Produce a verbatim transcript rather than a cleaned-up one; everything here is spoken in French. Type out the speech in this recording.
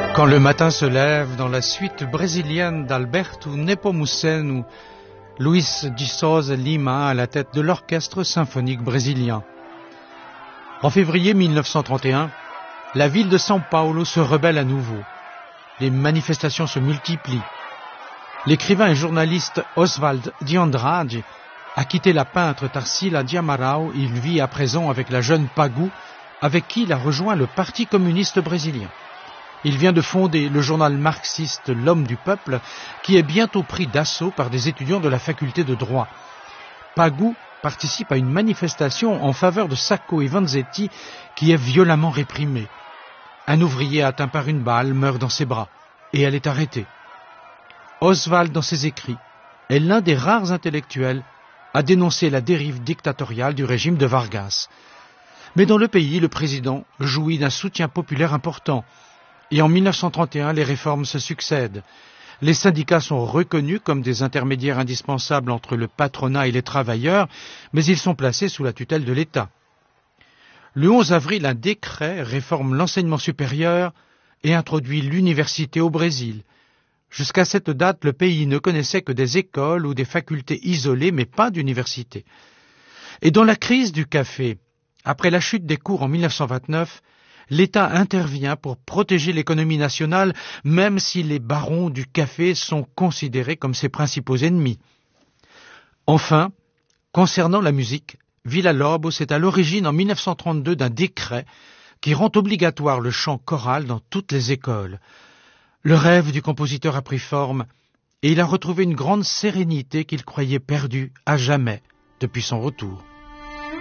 Quand le matin se lève dans la suite brésilienne d'Alberto Nepomuceno, Luis de Souza Lima à la tête de l'orchestre symphonique brésilien. En février mille neuf cent trente et un, la ville de São Paulo se rebelle à nouveau. Les manifestations se multiplient. L'écrivain et journaliste Oswald de Andrade a quitté la peintre Tarsila de Amaral. Il vit à présent avec la jeune Pagou, avec qui il a rejoint le Parti communiste brésilien. Il vient de fonder le journal marxiste L'Homme du Peuple, qui est bientôt pris d'assaut par des étudiants de la faculté de droit. Pagou participe à une manifestation en faveur de Sacco et Vanzetti, qui est violemment réprimée. Un ouvrier atteint par une balle meurt dans ses bras, et elle est arrêtée. Oswald, dans ses écrits, est l'un des rares intellectuels à dénoncer la dérive dictatoriale du régime de Vargas. Mais dans le pays, le président jouit d'un soutien populaire important. Et en mille neuf cent trente et un, les réformes se succèdent. Les syndicats sont reconnus comme des intermédiaires indispensables entre le patronat et les travailleurs, mais ils sont placés sous la tutelle de l'État. Le onze avril, un décret réforme l'enseignement supérieur et introduit l'université au Brésil. Jusqu'à cette date, le pays ne connaissait que des écoles ou des facultés isolées, mais pas d'université. Et dans la crise du café, après la chute des cours en mille neuf cent vingt-neuf, l'État intervient pour protéger l'économie nationale, même si les barons du café sont considérés comme ses principaux ennemis. Enfin, concernant la musique, Villa-Lobos est à l'origine en mille neuf cent trente-deux d'un décret qui rend obligatoire le chant choral dans toutes les écoles. Le rêve du compositeur a pris forme et il a retrouvé une grande sérénité qu'il croyait perdue à jamais depuis son retour.